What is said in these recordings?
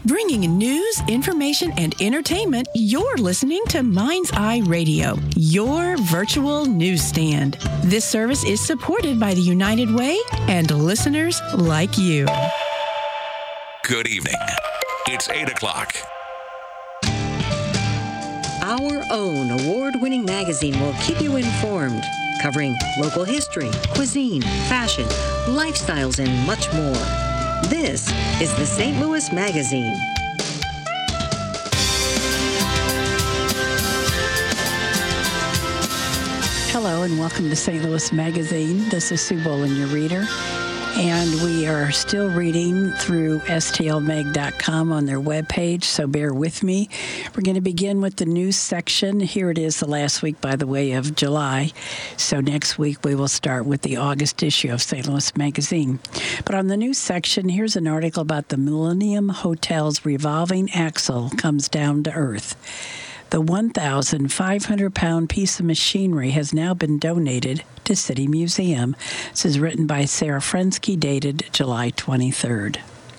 Bringing news, information, and entertainment, you're listening to Mind's Eye Radio, your virtual newsstand. This service is supported by the United Way and listeners like you. Good evening. It's 8 o'clock. Our own award-winning magazine will keep you informed, covering local history, cuisine, fashion, lifestyles, and much more. This is the St. Louis Magazine. Hello and welcome to St. Louis Magazine. This is Sue Boland, your reader. And we are still reading through stlmag.com on their webpage, so bear with me. We're going to begin with the news section. Here it is, the last week, by the way, of July. So next week we will start with the August issue of St. Louis Magazine. But on the news section, here's an article about the Millennium Hotel's revolving axle comes down to earth. The 1,500-pound piece of machinery has now been donated to City Museum. This is written by Sarah Frensky, dated July 23rd.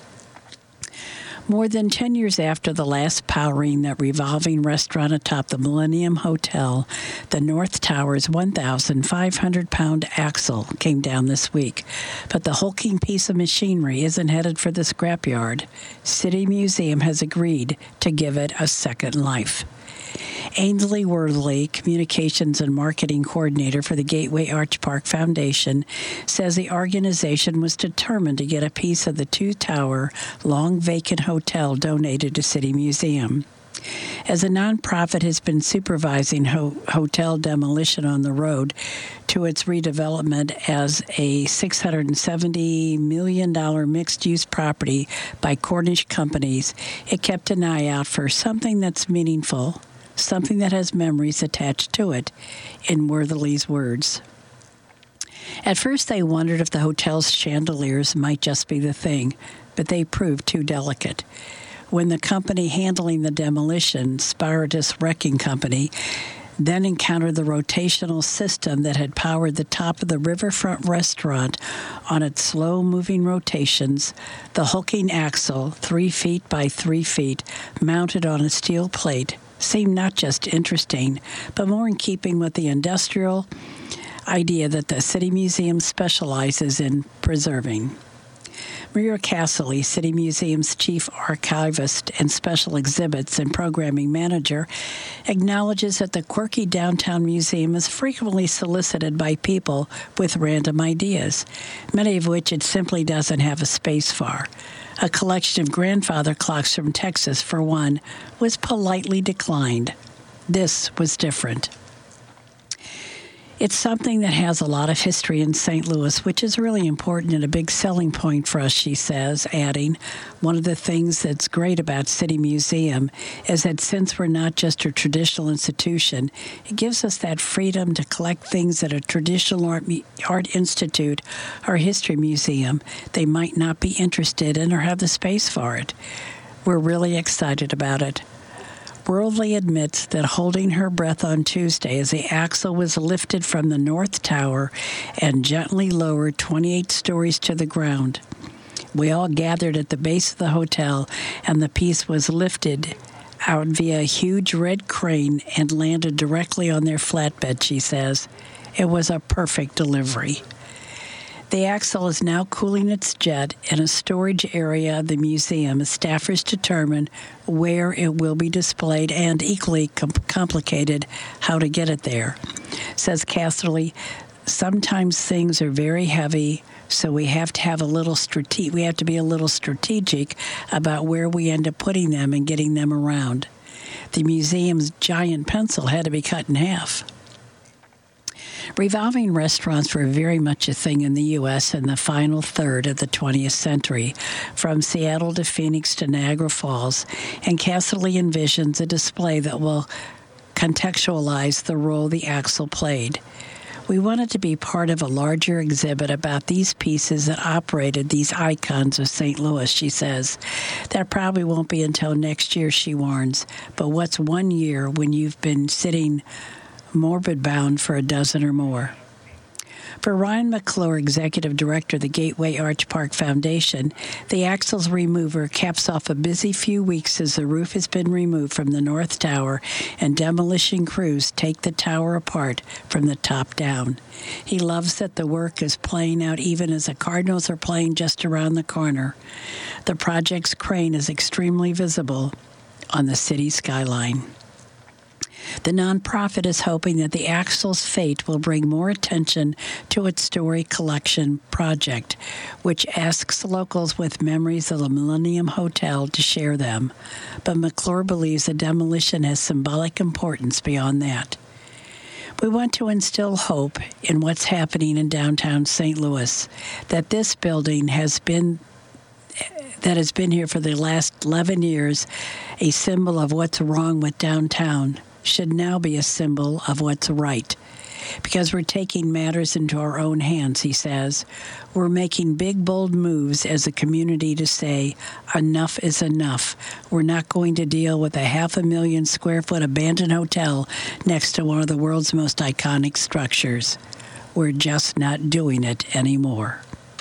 More than 10 years after the last powering that revolving restaurant atop the Millennium Hotel, the North Tower's 1,500-pound axle came down this week. But the hulking piece of machinery isn't headed for the scrapyard. City Museum has agreed to give it a second life. Ainsley Worthley, Communications and Marketing Coordinator for the Gateway Arch Park Foundation, says the organization was determined to get a piece of the two-tower, long-vacant hotel donated to City Museum. As a nonprofit has been supervising hotel demolition on the road to its redevelopment as a $670 million mixed-use property by Cornish companies, it kept an eye out for something that's meaningful, something that has memories attached to it, in Worthley's words. At first, they wondered if the hotel's chandeliers might just be the thing, but they proved too delicate. When the company handling the demolition, Spiritus Wrecking Company, then encountered the rotational system that had powered the top of the riverfront restaurant on its slow-moving rotations, the hulking axle, 3 feet by 3 feet, mounted on a steel plate, seemed not just interesting, but more in keeping with the industrial idea that the City Museum specializes in preserving. Maria Casserly, City Museum's chief archivist and special exhibits and programming manager, acknowledges that the quirky downtown museum is frequently solicited by people with random ideas, many of which it simply doesn't have a space for. A collection of grandfather clocks from Texas, for one, was politely declined. This was different. It's something that has a lot of history in St. Louis, which is really important and a big selling point for us, she says, adding, one of the things that's great about City Museum is that since we're not just a traditional institution, it gives us that freedom to collect things at a traditional art institute or history museum they might not be interested in or have the space for it. We're really excited about it. Worthley admits that holding her breath on Tuesday as the axle was lifted from the North Tower and gently lowered 28 stories to the ground. We all gathered at the base of the hotel, and the piece was lifted out via a huge red crane and landed directly on their flatbed, she says. It was a perfect delivery. The axle is now cooling its jet in a storage area of the museum as staffers determine where it will be displayed and, equally complicated, how to get it there. Says Casserly, sometimes things are very heavy, so we have to have we have to be a little strategic about where we end up putting them and getting them around. The museum's giant pencil had to be cut in half. Revolving restaurants were very much a thing in the U.S. in the final third of the 20th century, from Seattle to Phoenix to Niagara Falls, and Casserly envisions a display that will contextualize the role the axle played. We wanted to be part of a larger exhibit about these pieces that operated these icons of St. Louis, she says. That probably won't be until next year, she warns, but what's 1 year when you've been sitting morbid-bound for a dozen or more? For Ryan McClure, Executive Director of the Gateway Arch Park Foundation, the axles remover caps off a busy few weeks as the roof has been removed from the North Tower and demolition crews take the tower apart from the top down. He loves that the work is playing out even as the Cardinals are playing just around the corner. The project's crane is extremely visible on the city skyline. The nonprofit is hoping that the axle's fate will bring more attention to its story collection project, which asks locals with memories of the Millennium Hotel to share them. But McClure believes the demolition has symbolic importance beyond that. We want to instill hope in what's happening in downtown St. Louis, that this building has been here for the last 11 years, a symbol of what's wrong with downtown, should now be a symbol of what's right. Because we're taking matters into our own hands, he says. We're making big, bold moves as a community to say, enough is enough. We're not going to deal with a 500,000 square foot abandoned hotel next to one of the world's most iconic structures. We're just not doing it anymore.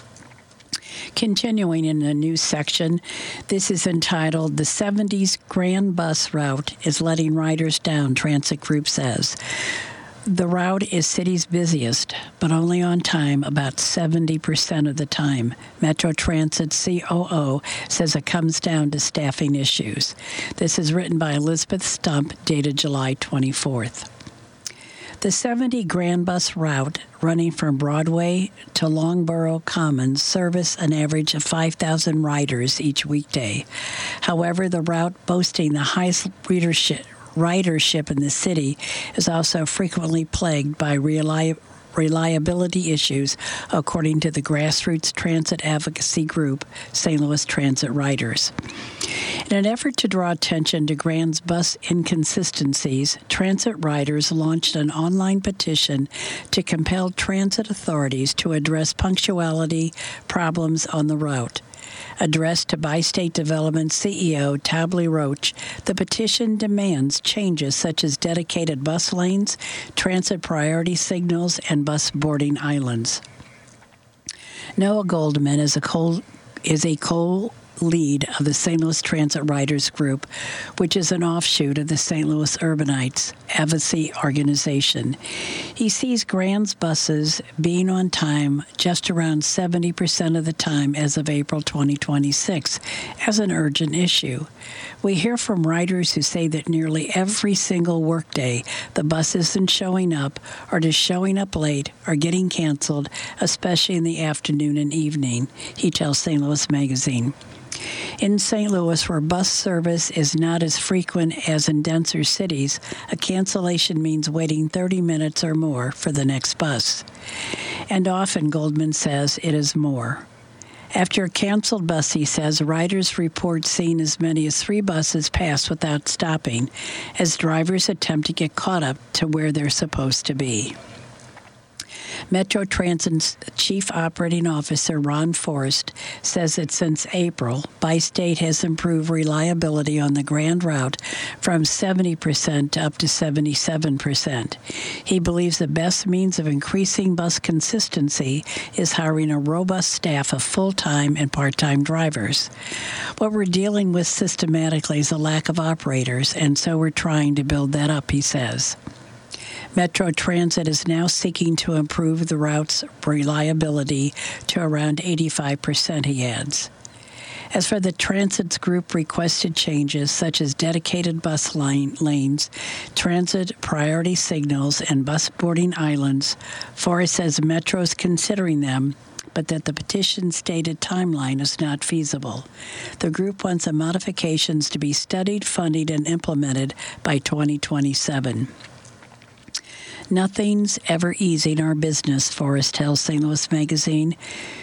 Continuing in the news section, this is entitled, The 70s Grand Bus Route is Letting Riders Down, Transit Group says. The route is city's busiest, but only on time about 70% of the time. Metro Transit COO says it comes down to staffing issues. This is written by Elizabeth Stump, dated July 24th. The 70 Grand Bus route running from Broadway to Longborough Commons service an average of 5,000 riders each weekday. However, the route boasting the highest ridership in the city is also frequently plagued by reliability issues, according to the grassroots transit advocacy group, St. Louis Transit Riders. In an effort to draw attention to Grand's bus inconsistencies, transit riders launched an online petition to compel transit authorities to address punctuality problems on the route. Addressed to Bi-State Development CEO Tably Roach, the petition demands changes such as dedicated bus lanes, transit priority signals, and bus boarding islands. Noah Goldman is a co-lead of the St. Louis Transit Riders Group, which is an offshoot of the St. Louis Urbanites advocacy organization. He sees Grand's buses being on time just around 70% of the time as of April 2026 as an urgent issue. We hear from riders who say that nearly every single workday the bus isn't showing up, or just showing up late, or getting canceled, especially in the afternoon and evening, he tells St. Louis Magazine. In St. Louis, where bus service is not as frequent as in denser cities, a cancellation means waiting 30 minutes or more for the next bus. And often, Goldman says, it is more. After a canceled bus, he says, riders report seeing as many as 3 buses pass without stopping as drivers attempt to get caught up to where they're supposed to be. Metro Transit's Chief Operating Officer, Ron Forrest, says that since April, Bi-State has improved reliability on the Grand Route from 70% up to 77%. He believes the best means of increasing bus consistency is hiring a robust staff of full-time and part-time drivers. What we're dealing with systematically is a lack of operators, and so we're trying to build that up, he says. Metro Transit is now seeking to improve the route's reliability to around 85%, he adds. As for the Transit's group requested changes, such as dedicated bus lanes, transit priority signals, and bus boarding islands, Forrest says Metro is considering them, but that the petition's stated timeline is not feasible. The group wants the modifications to be studied, funded, and implemented by 2027. Nothing's ever easy in our business, Forrest tells St. Louis Magazine.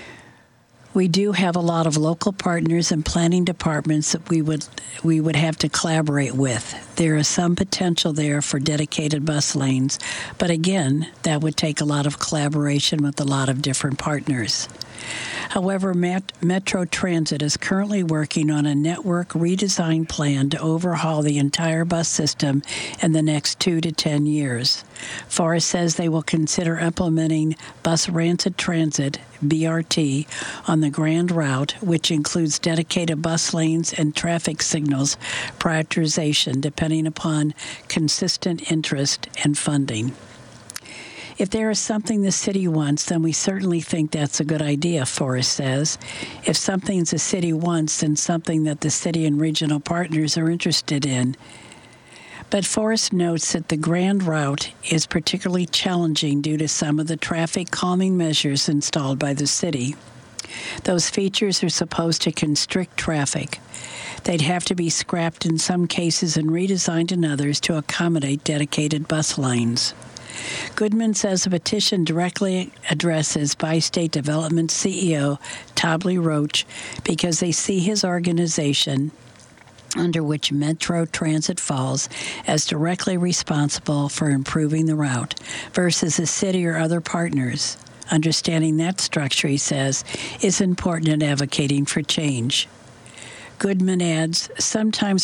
We do have a lot of local partners and planning departments that we would have to collaborate with. There is some potential there for dedicated bus lanes, but again, that would take a lot of collaboration with a lot of different partners. However, Metro Transit is currently working on a network redesign plan to overhaul the entire bus system in the next 2 to 10 years. Forrest says they will consider implementing Bus Rapid Transit, BRT, on the Grand Route, which includes dedicated bus lanes and traffic signals prioritization depending upon consistent interest and funding. If there is something the city wants, then we certainly think that's a good idea, Forrest says. If something the city wants, then something that the city and regional partners are interested in. But Forrest notes that the Grand Route is particularly challenging due to some of the traffic calming measures installed by the city. Those features are supposed to constrict traffic. They'd have to be scrapped in some cases and redesigned in others to accommodate dedicated bus lanes. Goodman says the petition directly addresses Bi-State Development CEO Tabli Roach because they see his organization, under which Metro Transit falls, as directly responsible for improving the route versus the city or other partners. Understanding that structure, he says, is important in advocating for change. Goodman adds, sometimes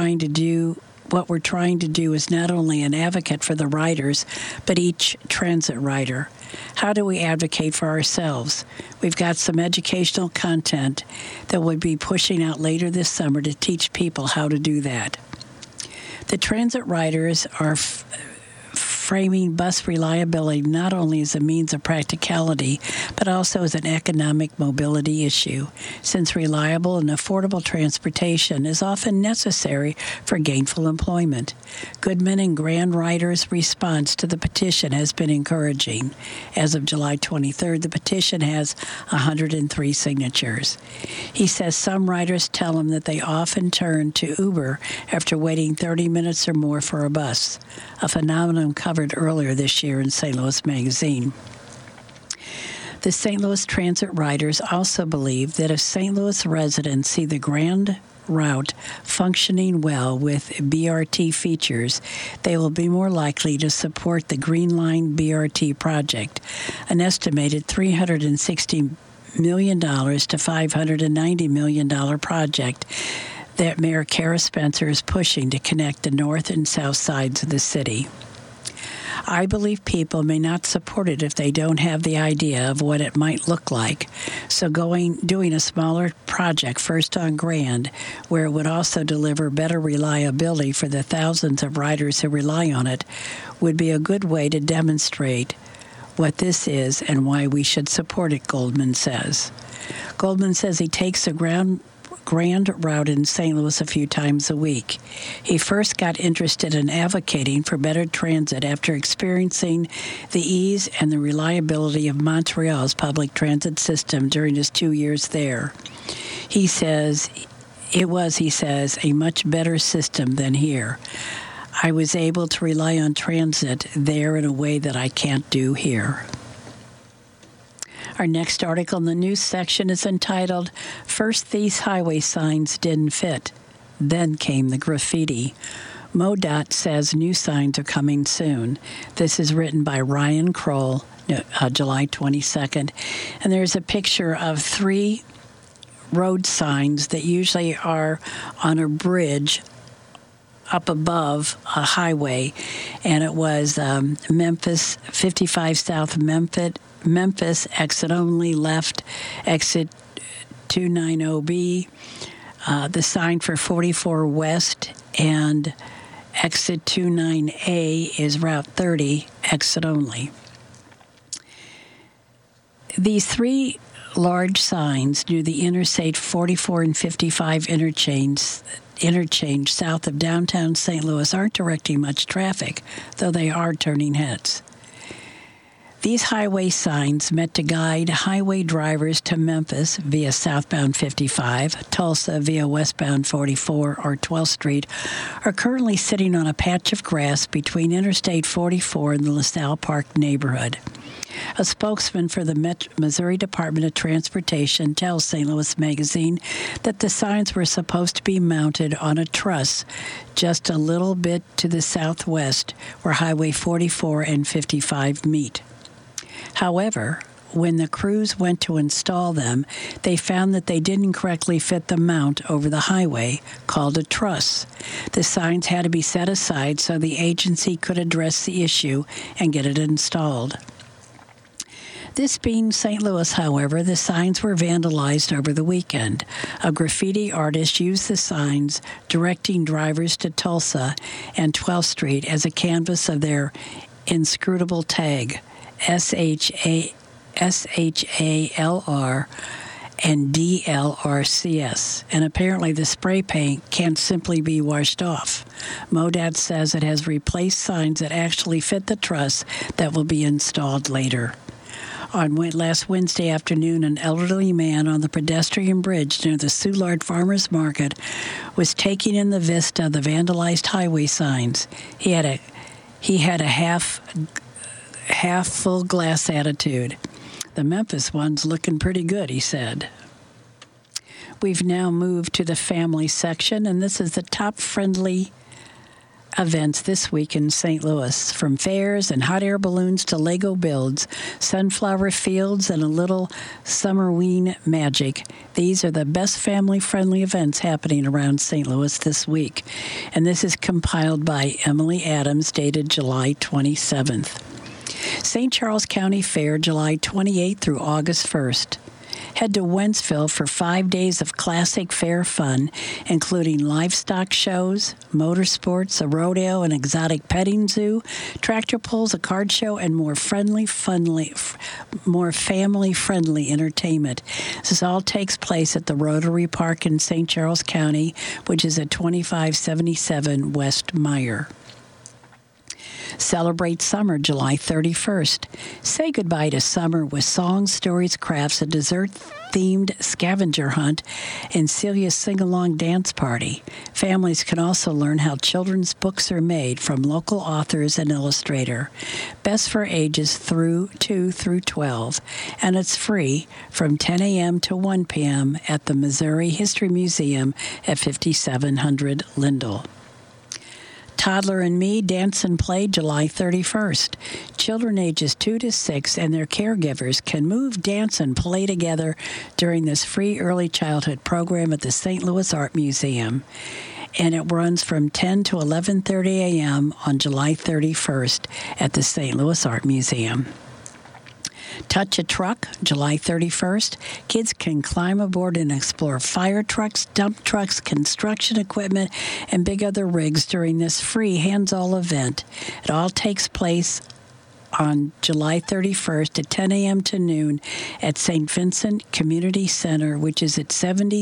what we're trying to do is not only an advocate for the riders, but each transit rider. How do we advocate for ourselves? We've got some educational content that we'll be pushing out later this summer to teach people how to do that. The transit riders are framing bus reliability not only as a means of practicality, but also as an economic mobility issue, since reliable and affordable transportation is often necessary for gainful employment. Goodman and Grand Riders' response to the petition has been encouraging. As of July 23rd, the petition has 103 signatures. He says some riders tell him that they often turn to Uber after waiting 30 minutes or more for a bus, a phenomenon covered earlier this year in St. Louis Magazine. The St. Louis Transit Riders also believe that if St. Louis residents see the Grand Route functioning well with BRT features, they will be more likely to support the Green Line BRT project, an estimated $360 million to $590 million project that Mayor Kara Spencer is pushing to connect the north and south sides of the city. I believe people may not support it if they don't have the idea of what it might look like. So doing a smaller project first on Grand, where it would also deliver better reliability for the thousands of riders who rely on it, would be a good way to demonstrate what this is and why we should support it, Goldman says. Goldman says he takes the Grand Route in St. Louis a few times a week. He first got interested in advocating for better transit after experiencing the ease and the reliability of Montreal's public transit system during his 2 years there. He says, it was, a much better system than here. I was able to rely on transit there in a way that I can't do here. Our next article in the news section is entitled, First These Highway Signs Didn't Fit, Then Came the Graffiti. MoDOT says new signs are coming soon. This is written by Ryan Kroll, July 22nd. And there's a picture of 3 road signs that usually are on a bridge up above a highway. And it was Memphis, 55 South Memphis, exit only, left, exit 290B, the sign for 44 West, and exit 29A is Route 30, exit only. These 3 large signs near the Interstate 44 and 55 interchange south of downtown St. Louis aren't directing much traffic, though they are turning heads. These highway signs meant to guide highway drivers to Memphis via southbound 55, Tulsa via westbound 44 or 12th Street, are currently sitting on a patch of grass between Interstate 44 and the LaSalle Park neighborhood. A spokesman for the Missouri Department of Transportation tells St. Louis Magazine that the signs were supposed to be mounted on a truss just a little bit to the southwest where Highway 44 and 55 meet. However, when the crews went to install them, they found that they didn't correctly fit the mount over the highway, called a truss. The signs had to be set aside so the agency could address the issue and get it installed. This being St. Louis, however, the signs were vandalized over the weekend. A graffiti artist used the signs directing drivers to Tulsa and 12th Street as a canvas of their inscrutable tag, SHALR and DLRCS, and apparently the spray paint can't simply be washed off. MoDOT says it has replaced signs that actually fit the truss that will be installed later. On last Wednesday afternoon, an elderly man on the pedestrian bridge near the Soulard Farmers Market was taking in the vista of the vandalized highway signs. He had a half full glass attitude. The Memphis one's looking pretty good, he said. We've now moved to the family section, and this is the top friendly events this week in St. Louis. From fairs and hot air balloons to Lego builds, sunflower fields, and a little Summerween magic. These are the best family-friendly events happening around St. Louis this week. And this is compiled by Emily Adams, dated July 27th. St. Charles County Fair, July 28th through August 1st. Head to Wentzville for 5 days of classic fair fun, including livestock shows, motorsports, a rodeo, an exotic petting zoo, tractor pulls, a card show, and more family-friendly entertainment. This all takes place at the Rotary Park in St. Charles County, which is at 2577 West Meyer. Celebrate summer, July 31st. Say goodbye to summer with songs, stories, crafts, a dessert-themed scavenger hunt, and Celia's sing-along dance party. Families can also learn how children's books are made from local authors and illustrator. Best for ages 2 through 12, and it's free from 10 a.m. to 1 p.m. at the Missouri History Museum at 5700 Lindell. Toddler and Me Dance and Play, July 31st. Children ages 2 to 6 and their caregivers can move, dance, and play together during this free early childhood program at the St. Louis Art Museum. And it runs from 10 to 11:30 a.m. on July 31st at the St. Louis Art Museum. Touch a Truck, July 31st. Kids can climb aboard and explore fire trucks, dump trucks, construction equipment, and big other rigs during this free hands-on event. It all takes place on July 31st at 10 a.m. to noon at St. Vincent Community Center, which is at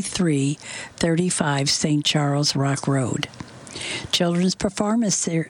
7335 St. Charles Rock Road. Children's Performance Series,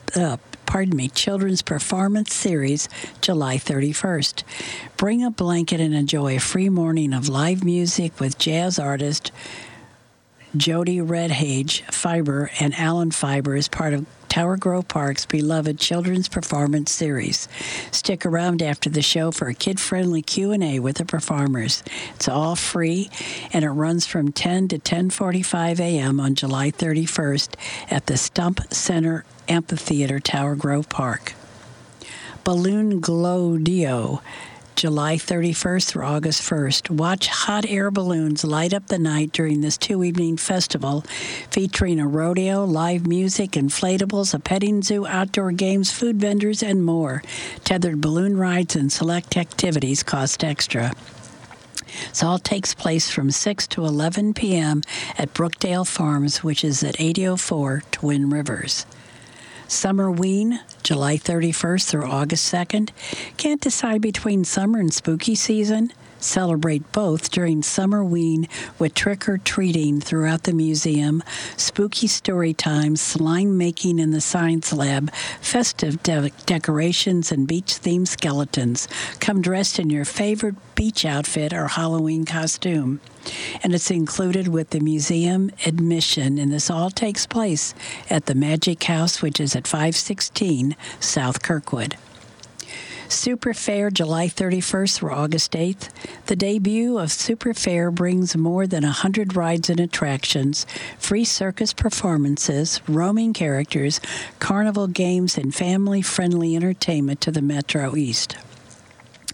July 31st. Bring a blanket and enjoy a free morning of live music with jazz artist Jody Redhage Fiber and Alan Fiber as part of Tower Grove Park's beloved Children's Performance Series. Stick around after the show for a kid-friendly Q&A with the performers. It's all free, and it runs from 10 to 10:45 a.m. on July 31st at the Stump Center Amphitheater, Tower Grove Park. Balloon Glow-Dio, July 31st through August 1st. Watch hot air balloons light up the night during this 2-evening festival featuring a rodeo, live music, inflatables, a petting zoo, outdoor games, food vendors, and more. Tethered balloon rides and select activities cost extra. This all takes place from 6 to 11 p.m. at Brookdale Farms, which is at 8004 Twin Rivers. Summerween, July 31st through August 2nd. Can't decide between summer and spooky season? Celebrate both during Summerween with trick-or-treating throughout the museum, spooky story time, slime making in the science lab, festive decorations, and beach-themed skeletons. Come dressed in your favorite beach outfit or Halloween costume. And it's included with the museum admission, and this all takes place at the Magic House, which is at 516 South Kirkwood. Super Fair, July 31st through August 8th. The debut of Super Fair brings more than 100 rides and attractions, free circus performances, roaming characters, carnival games, and family-friendly entertainment to the Metro East.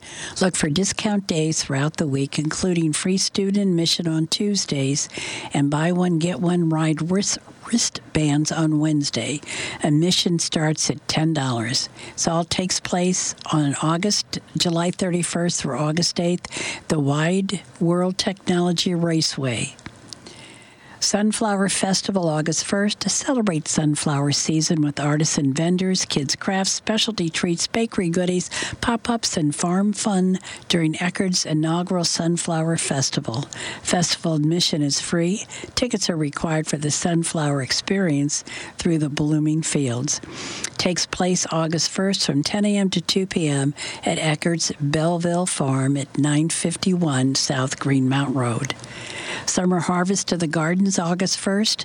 Look for discount days throughout the week, including free student admission on Tuesdays and buy one, get one ride wristbands on Wednesday. Admission starts at $10. This all takes place on July 31st through August 8th, the Wide World Technology Raceway. Sunflower Festival, August 1st, to celebrate sunflower season with artisan vendors, kids' crafts, specialty treats, bakery goodies, pop-ups, and farm fun during Eckerd's inaugural Sunflower Festival. Festival admission is free. Tickets are required for the Sunflower Experience through the blooming fields. Takes place August 1st from 10 a.m. to 2 p.m. at Eckerd's Belleville Farm at 951 South Greenmount Road. Summer Harvest of the Gardens, August 1st.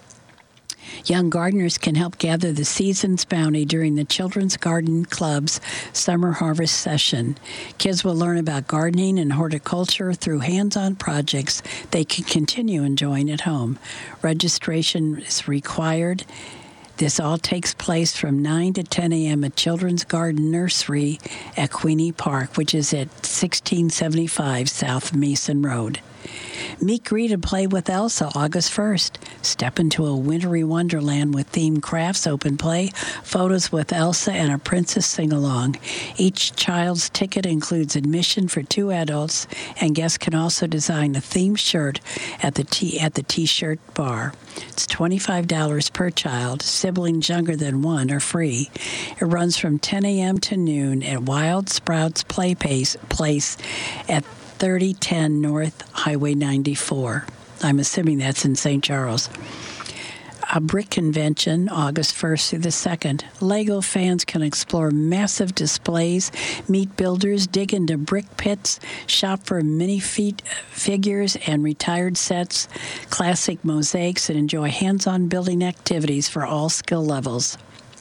Young gardeners can help gather the season's bounty during the Children's Garden Club's Summer Harvest Session. Kids will learn about gardening and horticulture through hands-on projects they can continue enjoying at home. Registration is required. This all takes place from 9 to 10 a.m. at Children's Garden Nursery at Queenie Park, which is at 1675 South Mason Road. Meet, greet, and play with Elsa, August 1st. Step into a wintry wonderland with themed crafts, open play, photos with Elsa, and a princess sing-along. Each child's ticket includes admission for 2 adults, and guests can also design a themed shirt at the T-shirt bar. It's $25 per child. Siblings younger than 1 are free. It runs from 10 a.m. to noon at Wild Sprouts Place at 3010 North Highway 94. I'm assuming that's in St. Charles. A brick convention, August 1st through the 2nd. LEGO fans can explore massive displays, meet builders, dig into brick pits, shop for figures and retired sets, classic mosaics, and enjoy hands-on building activities for all skill levels.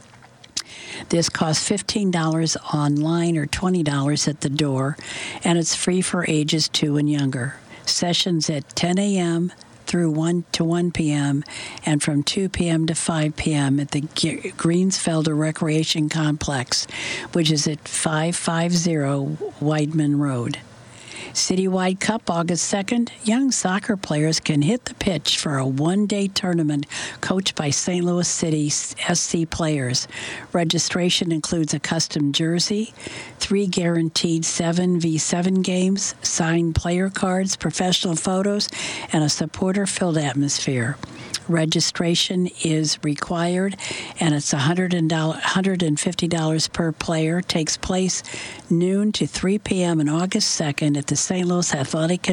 This costs $15 online or $20 at the door, and it's free for ages 2 and younger. Sessions at 10 a.m. through 1 p.m. and from 2 p.m. to 5 p.m. at the Greensfelder Recreation Complex, which is at 550 Weidman Road. Citywide Cup, August 2nd. Young soccer players can hit the pitch for a one-day tournament coached by St. Louis City SC players. Registration includes a custom jersey, 3 guaranteed 7v7 games, signed player cards, professional photos, and a supporter-filled atmosphere. Registration is required, and it's $150 per player. Takes place noon to 3 p.m. on August 2nd at the St. Louis Athletic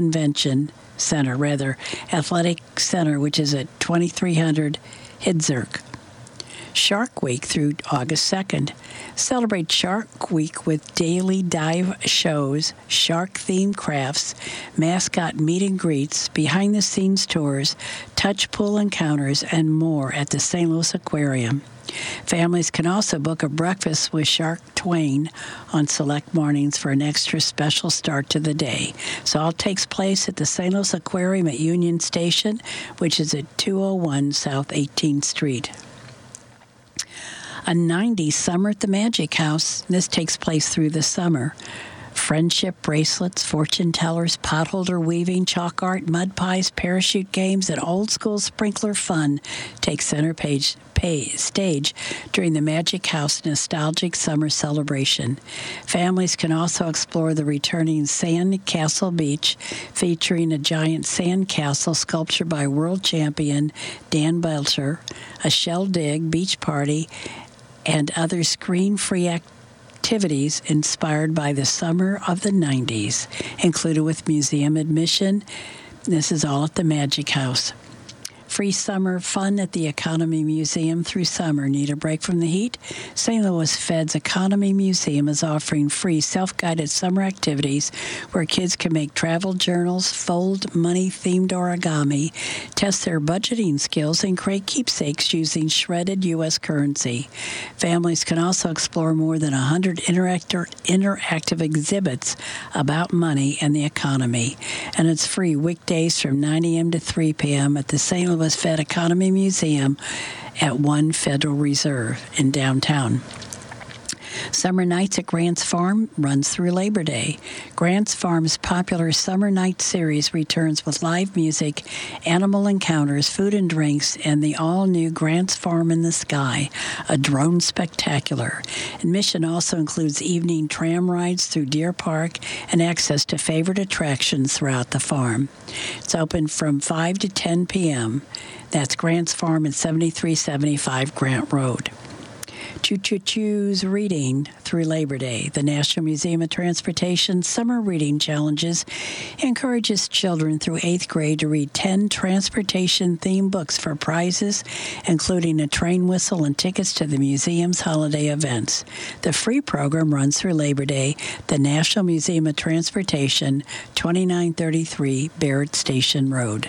Center, which is at 2300 Hidzerk. Shark Week through August 2nd. Celebrate Shark Week with daily dive shows, shark-themed crafts, mascot meet and greets, behind-the-scenes tours, touch pool encounters, and more at the St. Louis Aquarium. Families can also book a breakfast with Shark Twain on select mornings for an extra special start to the day. So all takes place at the St. Louis Aquarium at Union Station, which is at 201 South 18th Street. A 90s summer at the Magic House. This takes place through the summer. Friendship bracelets, fortune tellers, potholder weaving, chalk art, mud pies, parachute games, and old school sprinkler fun take center stage during the Magic House nostalgic summer celebration. Families can also explore the returning Sand Castle Beach, featuring a giant sand castle sculpture by world champion Dan Belcher, a shell dig, beach party, and other screen-free activities inspired by the summer of the 90s, included with museum admission. This is all at the Magic House. Free summer fun at the Economy Museum through summer. Need a break from the heat? St. Louis Fed's Economy Museum is offering free self-guided summer activities where kids can make travel journals, fold money-themed origami, test their budgeting skills, and create keepsakes using shredded U.S. currency. Families can also explore more than 100 interactive exhibits about money and the economy. And it's free weekdays from 9 a.m. to 3 p.m. at the St. Louis Fed Economy Museum at 1 Federal Reserve in downtown. Summer Nights at Grant's Farm runs through Labor Day. Grant's Farm's popular Summer Night series returns with live music, animal encounters, food and drinks, and the all-new Grant's Farm in the Sky, a drone spectacular. Admission also includes evening tram rides through Deer Park and access to favorite attractions throughout the farm. It's open from 5 to 10 p.m. That's Grant's Farm at 7375 Grant Road. Choo-choo-choo's reading through Labor Day. The National Museum of Transportation Summer Reading Challenges encourages children through 8th grade to read 10 transportation-themed books for prizes, including a train whistle and tickets to the museum's holiday events. The free program runs through Labor Day. The National Museum of Transportation, 2933 Barrett Station Road.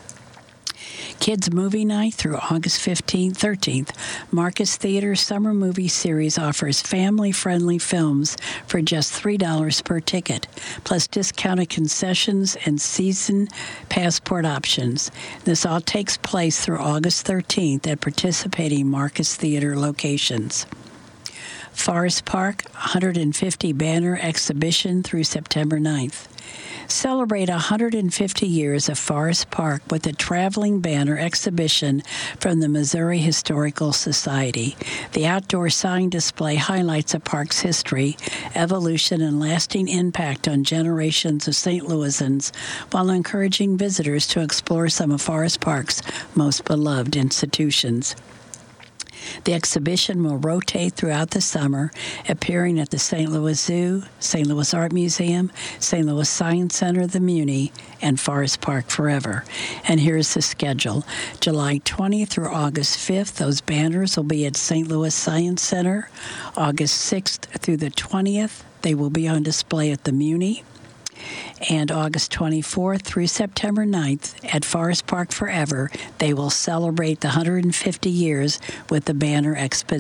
Kids Movie Night through August 15th, 13th. Marcus Theater's summer movie series offers family-friendly films for just $3 per ticket, plus discounted concessions and season passport options. This all takes place through August 13th at participating Marcus Theater locations. Forest Park 150 Banner Exhibition through September 9th. Celebrate 150 years of Forest Park with a traveling banner exhibition from the Missouri Historical Society. The outdoor sign display highlights the park's history, evolution, and lasting impact on generations of St. Louisans, while encouraging visitors to explore some of Forest Park's most beloved institutions. The exhibition will rotate throughout the summer, appearing at the St. Louis Zoo, St. Louis Art Museum, St. Louis Science Center, the Muni, and Forest Park Forever. And here's the schedule. July 20th through August 5th, those banners will be at St. Louis Science Center. August 6th through the 20th, they will be on display at the Muni. And August 24th through September 9th at Forest Park Forever, they will celebrate the 150 years with the Banner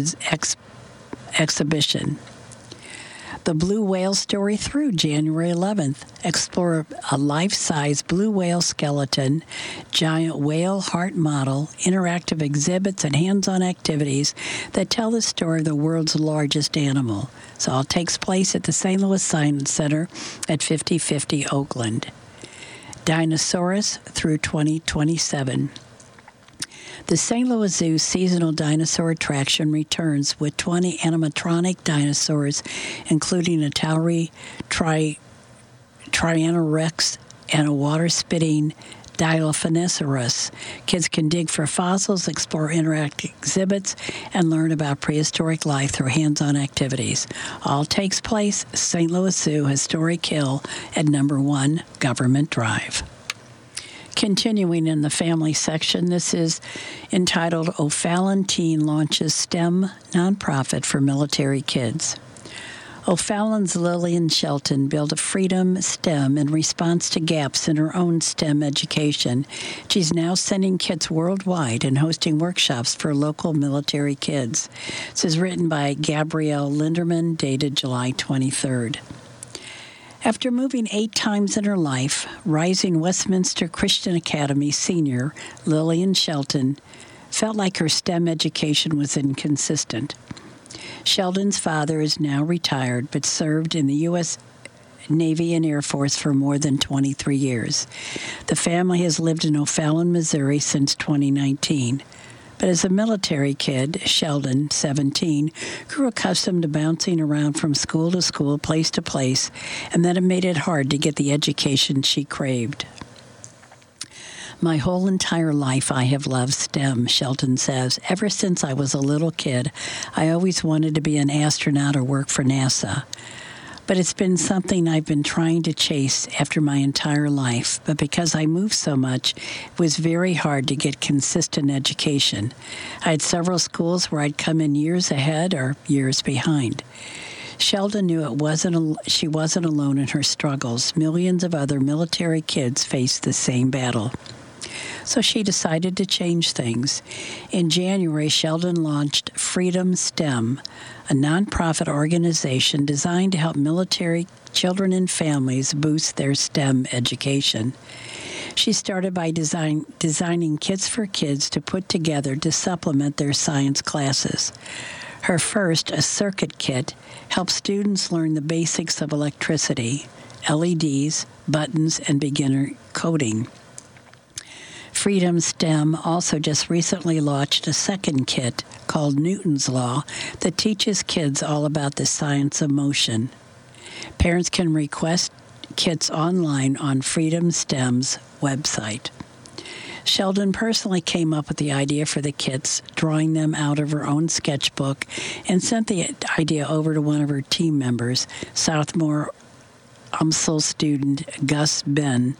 exhibition. The Blue Whale Story through January 11th. Explore a life-size blue whale skeleton, giant whale heart model, interactive exhibits, and hands-on activities that tell the story of the world's largest animal. This all takes place at the St. Louis Science Center at 5050 Oakland. Dinosaurus through 2027. The St. Louis Zoo seasonal dinosaur attraction returns with 20 animatronic dinosaurs, including a towering Tyrannosaurus and a water-spitting Dilophosaurus. Kids can dig for fossils, explore interactive exhibits, and learn about prehistoric life through hands-on activities. All takes place at St. Louis Zoo Historic Hill at number 1 Government Drive. Continuing in the family section, this is entitled O'Fallon Teen Launches STEM Nonprofit for Military Kids. O'Fallon's Lillian Shelton built a Freedom STEM in response to gaps in her own STEM education. She's now sending kits worldwide and hosting workshops for local military kids. This is written by Gabrielle Linderman, dated July 23rd. After moving 8 times in her life, rising Westminster Christian Academy senior Lillian Shelton felt like her STEM education was inconsistent. Sheldon's father is now retired, but served in the U.S. Navy and Air Force for more than 23 years. The family has lived in O'Fallon, Missouri since 2019. But as a military kid, Sheldon, 17, grew accustomed to bouncing around from school to school, place to place, and that it made it hard to get the education she craved. My whole entire life I have loved STEM, Shelton says. Ever since I was a little kid, I always wanted to be an astronaut or work for NASA. But it's been something I've been trying to chase after my entire life. But because I moved so much, it was very hard to get consistent education. I had several schools where I'd come in years ahead or years behind. Sheldon knew she wasn't alone in her struggles. Millions of other military kids faced the same battle. So she decided to change things. In January, Sheldon launched Freedom STEM, a nonprofit organization designed to help military children and families boost their STEM education. She started by designing kits for kids to put together to supplement their science classes. Her first, a circuit kit, helps students learn the basics of electricity, LEDs, buttons, and beginner coding. Freedom STEM also just recently launched a second kit called Newton's Law that teaches kids all about the science of motion. Parents can request kits online on Freedom STEM's website. Sheldon personally came up with the idea for the kits, drawing them out of her own sketchbook, and sent the idea over to one of her team members, Southmore UMSL student Gus Benny,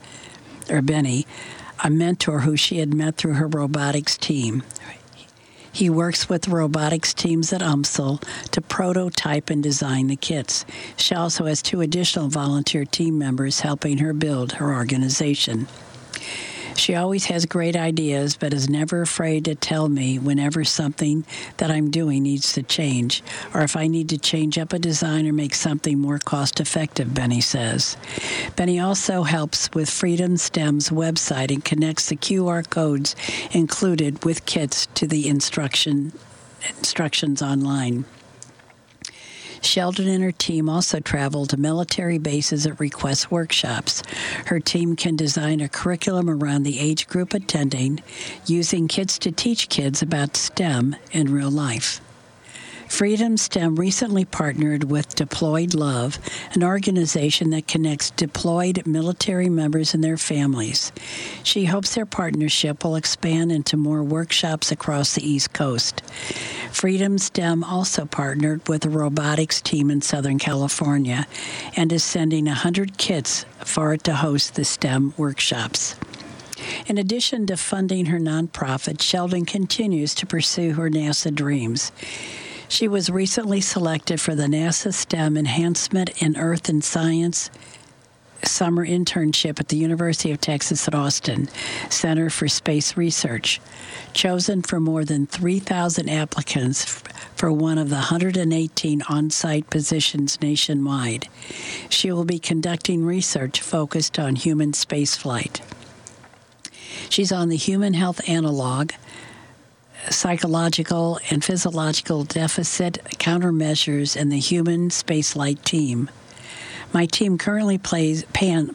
a mentor who she had met through her robotics team. He works with robotics teams at UMSL to prototype and design the kits. She also has 2 additional volunteer team members helping her build her organization. She always has great ideas, but is never afraid to tell me whenever something that I'm doing needs to change, or if I need to change up a design or make something more cost-effective, Benny says. Benny also helps with Freedom STEM's website and connects the QR codes included with kits to the instructions online. Sheldon and her team also travel to military bases at request workshops. Her team can design a curriculum around the age group attending, using kits to teach kids about STEM in real life. Freedom STEM recently partnered with Deployed Love, an organization that connects deployed military members and their families. She hopes their partnership will expand into more workshops across the East Coast. Freedom STEM also partnered with a robotics team in Southern California and is sending 100 kits for it to host the STEM workshops. In addition to funding her nonprofit, Sheldon continues to pursue her NASA dreams. She was recently selected for the NASA STEM Enhancement in Earth and Science summer internship at the University of Texas at Austin Center for Space Research. Chosen from more than 3,000 applicants for one of the 118 on-site positions nationwide, she will be conducting research focused on human spaceflight. She's on the Human Health Analog, Psychological and Physiological Deficit Countermeasures in the Human Spaceflight Team. My team currently plans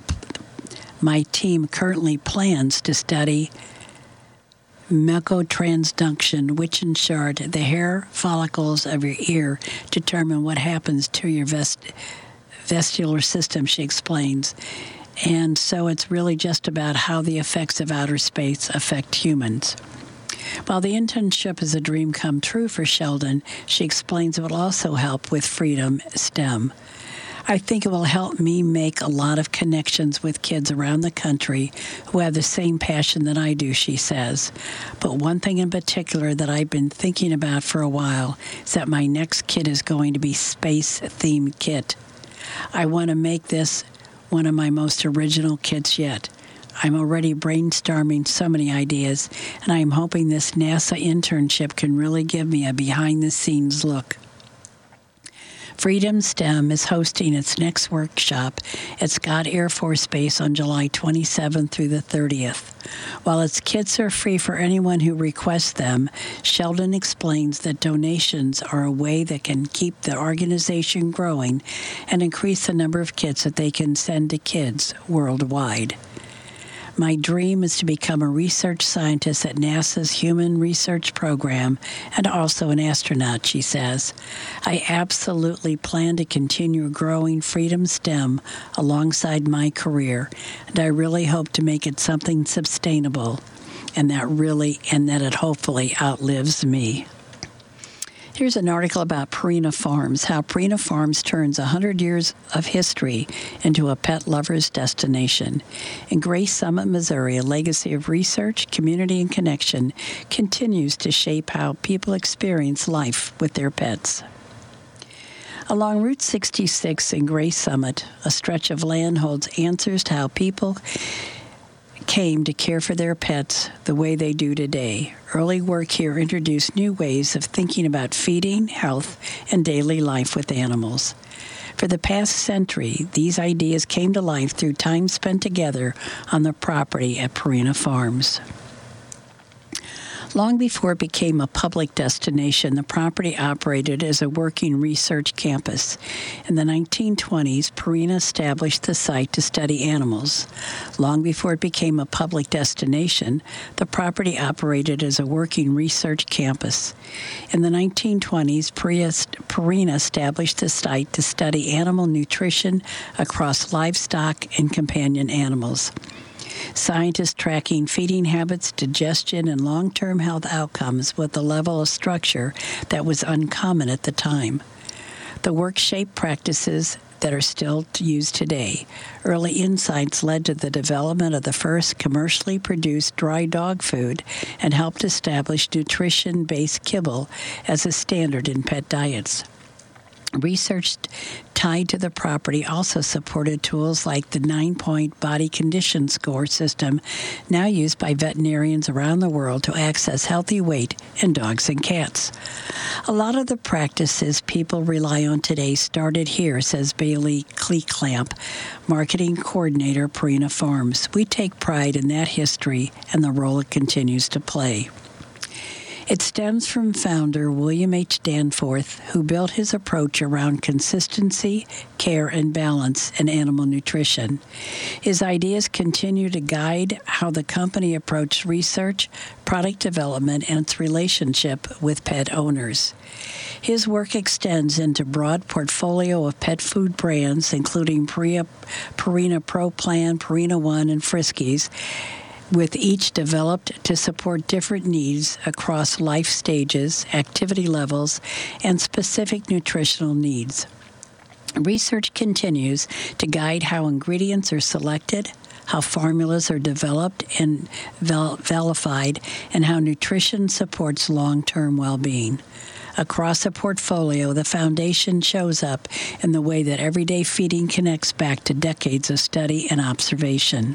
to study mecotransduction, which ensure the hair follicles of your ear determine what happens to your vestibular system, she explains. And so it's really just about how the effects of outer space affect humans. While the internship is a dream come true for Sheldon, she explains it will also help with Freedom STEM. I think it will help me make a lot of connections with kids around the country who have the same passion that I do, she says. But one thing in particular that I've been thinking about for a while is that my next kit is going to be space-themed kit. I want to make this one of my most original kits yet. I'm already brainstorming so many ideas, and I'm hoping this NASA internship can really give me a behind-the-scenes look. Freedom STEM is hosting its next workshop at Scott Air Force Base on July 27th through the 30th. While its kits are free for anyone who requests them, Sheldon explains that donations are a way that can keep the organization growing and increase the number of kits that they can send to kids worldwide. My dream is to become a research scientist at NASA's Human Research Program and also an astronaut, she says. I absolutely plan to continue growing Freedom STEM alongside my career, and I really hope to make it something sustainable and that it hopefully outlives me. Here's an article about Purina Farms, how Purina Farms turns 100 years of history into a pet lover's destination. In Grace Summit, Missouri, a legacy of research, community, and connection continues to shape how people experience life with their pets. Along Route 66 in Grace Summit, a stretch of land holds answers to how people came to care for their pets the way they do today. Early work here introduced new ways of thinking about feeding, health, and daily life with animals. For the past century, these ideas came to life through time spent together on the property at Purina Farms. Long before it became a public destination, the property operated as a working research campus. In the 1920s, Purina established the site to study animals. Long before it became a public destination, the property operated as a working research campus. In the 1920s, Purina established the site to study animal nutrition across livestock and companion animals. Scientists tracking feeding habits, digestion, and long-term health outcomes with a level of structure that was uncommon at the time. The work shaped practices that are still used today. Early insights led to the development of the first commercially produced dry dog food and helped establish nutrition-based kibble as a standard in pet diets. Research tied to the property also supported tools like the 9-point body condition score system now used by veterinarians around the world to access healthy weight in dogs and cats. A lot of the practices people rely on today started here, says Bailey Kleeklamp, marketing coordinator, Purina Farms. We take pride in that history and the role it continues to play. It stems from founder William H. Danforth, who built his approach around consistency, care, and balance in animal nutrition. His ideas continue to guide how the company approached research, product development, and its relationship with pet owners. His work extends into a broad portfolio of pet food brands, including Purina Pro Plan, Purina One, and Friskies, with each developed to support different needs across life stages, activity levels, and specific nutritional needs. Research continues to guide how ingredients are selected, how formulas are developed and validated, and how nutrition supports long-term well-being. Across a portfolio, the foundation shows up in the way that everyday feeding connects back to decades of study and observation.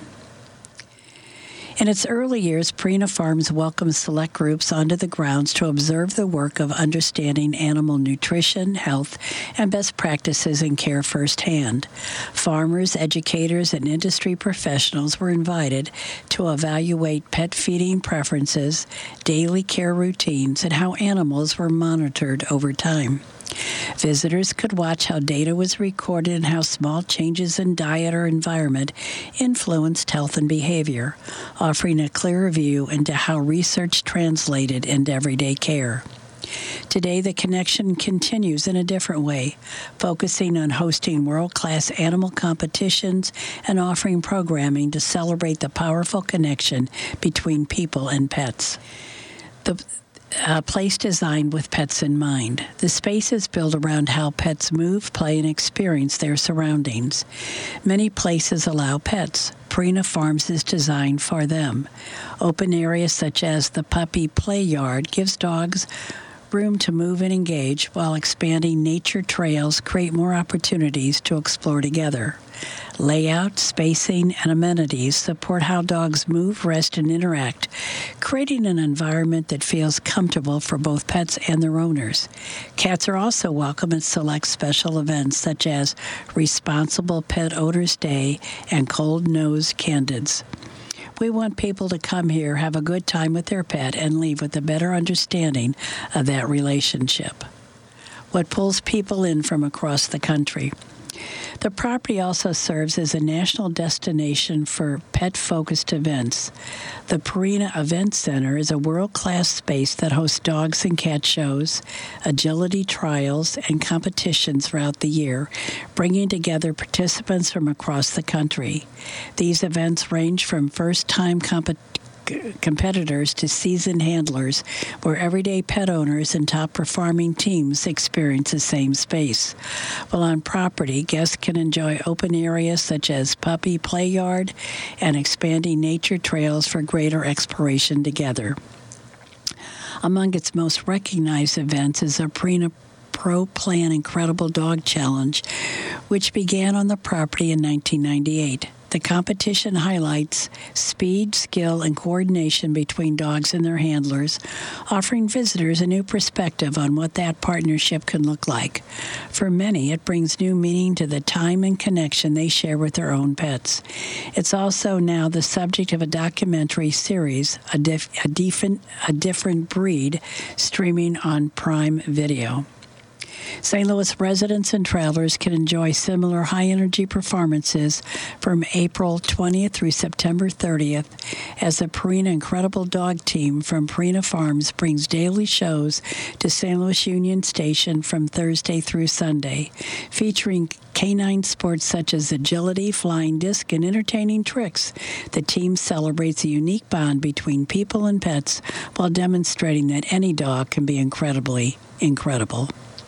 In its early years, Purina Farms welcomed select groups onto the grounds to observe the work of understanding animal nutrition, health, and best practices in care firsthand. Farmers, educators, and industry professionals were invited to evaluate pet feeding preferences, daily care routines, and how animals were monitored over time. Visitors could watch how data was recorded and how small changes in diet or environment influenced health and behavior, offering a clearer view into how research translated into everyday care. Today, the connection continues in a different way, focusing on hosting world-class animal competitions and offering programming to celebrate the powerful connection between people and pets. A place designed with pets in mind. The space is built around how pets move, play, and experience their surroundings. Many places allow pets. Purina Farms is designed for them. Open areas such as the puppy play yard gives dogs room to move and engage, while expanding nature trails create more opportunities to explore together. Layout, spacing, and amenities support how dogs move, rest, and interact, creating an environment that feels comfortable for both pets and their owners. Cats are also welcome at select special events such as Responsible Pet Owners Day and Cold Nose Candids. We want people to come here, have a good time with their pet, and leave with a better understanding of that relationship. What pulls people in from across the country? The property also serves as a national destination for pet-focused events. The Purina Event Center is a world-class space that hosts dogs and cat shows, agility trials, and competitions throughout the year, bringing together participants from across the country. These events range from first-time competitors to seasoned handlers, where everyday pet owners and top-performing teams experience the same space. While on property, guests can enjoy open areas such as puppy play yard and expanding nature trails for greater exploration together. Among its most recognized events is the Purina Pro Plan Incredible Dog Challenge, which began on the property in 1998. The competition highlights speed, skill, and coordination between dogs and their handlers, offering visitors a new perspective on what that partnership can look like. For many, it brings new meaning to the time and connection they share with their own pets. It's also now the subject of a documentary series, A Different Breed, streaming on Prime Video. St. Louis residents and travelers can enjoy similar high-energy performances from April 20th through September 30th as the Purina Incredible Dog Team from Purina Farms brings daily shows to St. Louis Union Station from Thursday through Sunday, featuring canine sports such as agility, flying disc, and entertaining tricks. The team celebrates a unique bond between people and pets while demonstrating that any dog can be incredibly incredible.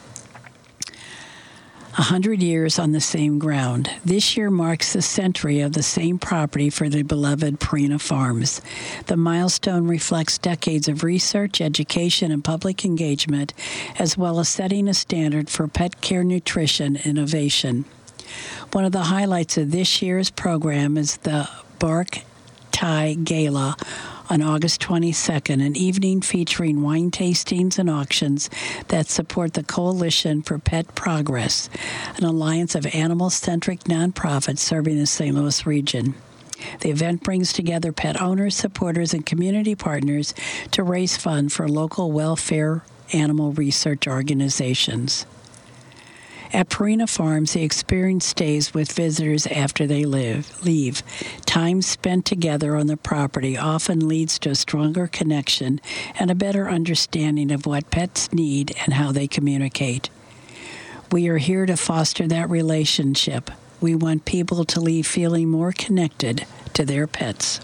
100 years on the same ground. This year marks the century of the same property for the beloved Purina Farms. The milestone reflects decades of research, education, and public engagement, as well as setting a standard for pet care nutrition innovation. One of the highlights of this year's program is the Bark Thai Gala on August 22nd, an evening featuring wine tastings and auctions that support the Coalition for Pet Progress, an alliance of animal-centric nonprofits serving the St. Louis region. The event brings together pet owners, supporters, and community partners to raise funds for local welfare animal research organizations. At Purina Farms, the experience stays with visitors after they leave. Time spent together on the property often leads to a stronger connection and a better understanding of what pets need and how they communicate. We are here to foster that relationship. We want people to leave feeling more connected to their pets.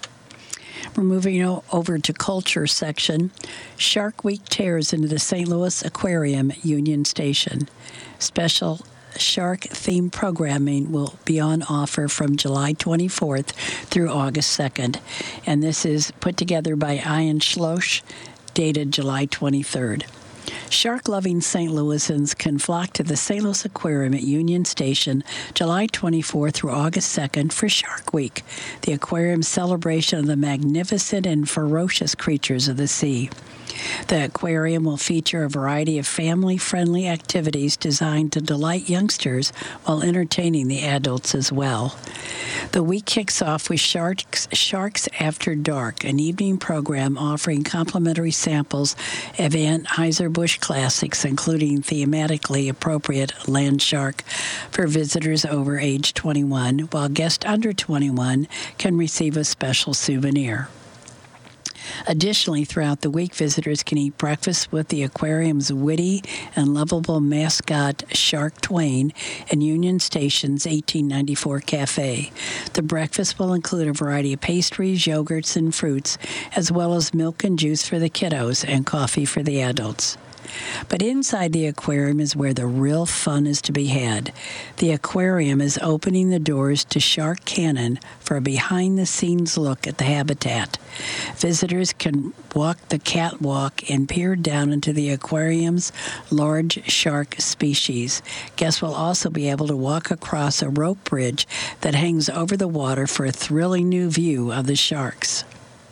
We're moving over to culture section. Shark Week tears into the St. Louis Aquarium at Union Station. Special shark-themed programming will be on offer from July 24th through August 2nd. And this is put together by Ian Schloss, dated July 23rd. Shark-loving St. Louisans can flock to the St. Louis Aquarium at Union Station July 24th through August 2nd for Shark Week, the aquarium's celebration of the magnificent and ferocious creatures of the sea. The aquarium will feature a variety of family-friendly activities designed to delight youngsters while entertaining the adults as well. The week kicks off with Sharks After Dark, an evening program offering complimentary samples of Anheuser-Busch classics, including thematically appropriate land shark for visitors over age 21, while guests under 21 can receive a special souvenir. Additionally, throughout the week, visitors can eat breakfast with the aquarium's witty and lovable mascot, Shark Twain, in Union Station's 1894 Cafe. The breakfast will include a variety of pastries, yogurts, and fruits, as well as milk and juice for the kiddos and coffee for the adults. But inside the aquarium is where the real fun is to be had. The aquarium is opening the doors to Shark Cannon for a behind-the-scenes look at the habitat. Visitors can walk the catwalk and peer down into the aquarium's large shark species. Guests will also be able to walk across a rope bridge that hangs over the water for a thrilling new view of the sharks.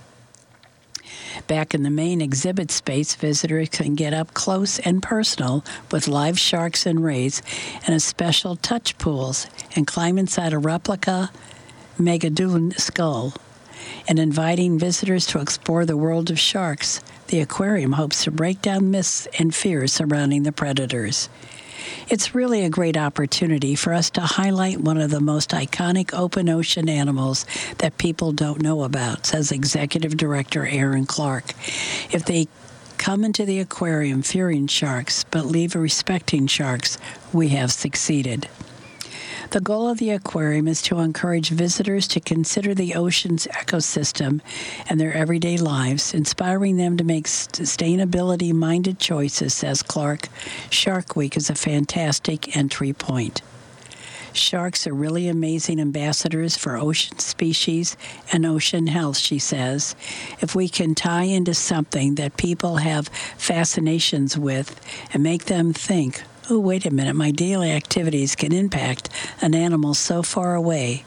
Back in the main exhibit space, visitors can get up close and personal with live sharks and rays and a special touch pools and climb inside a replica Megalodon skull. And inviting visitors to explore the world of sharks, the aquarium hopes to break down myths and fears surrounding the predators. It's really a great opportunity for us to highlight one of the most iconic open ocean animals that people don't know about, says Executive Director Aaron Clark. If they come into the aquarium fearing sharks but leave respecting sharks, we have succeeded. The goal of the aquarium is to encourage visitors to consider the ocean's ecosystem and their everyday lives, inspiring them to make sustainability-minded choices, says Clark. Shark Week is a fantastic entry point. Sharks are really amazing ambassadors for ocean species and ocean health, she says. If we can tie into something that people have fascinations with and make them think, oh, wait a minute, my daily activities can impact an animal so far away,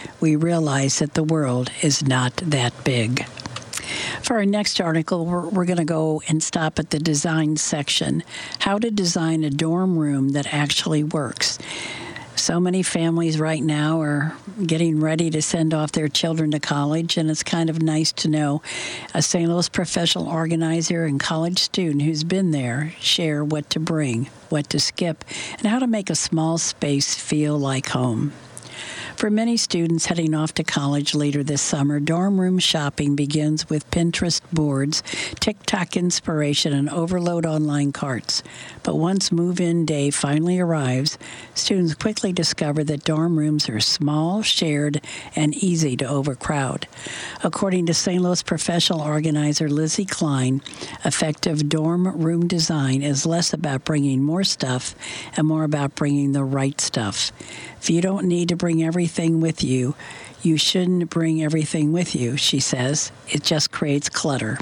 we realize that the world is not that big. For our next article, we're going to go and stop at the design section. How to design a dorm room that actually works. So many families right now are getting ready to send off their children to college, and it's kind of nice to know a St. Louis professional organizer and college student who's been there share what to bring, what to skip, and how to make a small space feel like home. For many students heading off to college later this summer, dorm room shopping begins with Pinterest boards, TikTok inspiration, and overload online carts. But once move-in day finally arrives, students quickly discover that dorm rooms are small, shared, and easy to overcrowd. According to St. Louis professional organizer Lizzie Klein, effective dorm room design is less about bringing more stuff and more about bringing the right stuff. If you don't need to bring everything with you, you shouldn't bring everything with you, she says. It just creates clutter.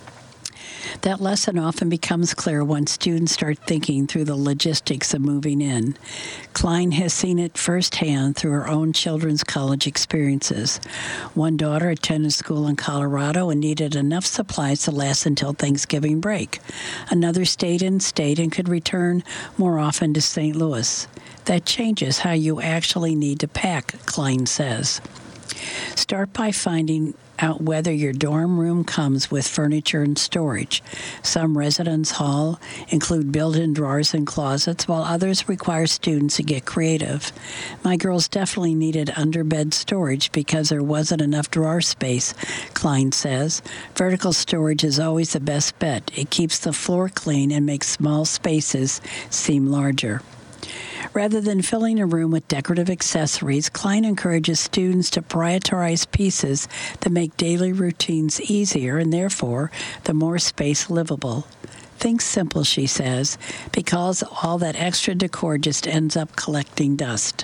That lesson often becomes clear once students start thinking through the logistics of moving in. Klein has seen it firsthand through her own children's college experiences. One daughter attended school in Colorado and needed enough supplies to last until Thanksgiving break. Another stayed in state and could return more often to St. Louis. That changes how you actually need to pack, Klein says. Start by finding out whether your dorm room comes with furniture and storage. Some residence hall include built-in drawers and closets, while others require students to get creative. My girls definitely needed underbed storage because there wasn't enough drawer space, Klein says. Vertical storage is always the best bet. It keeps the floor clean and makes small spaces seem larger. Rather than filling a room with decorative accessories, Klein encourages students to prioritize pieces that make daily routines easier and therefore the more space livable. Think simple, she says, because all that extra decor just ends up collecting dust.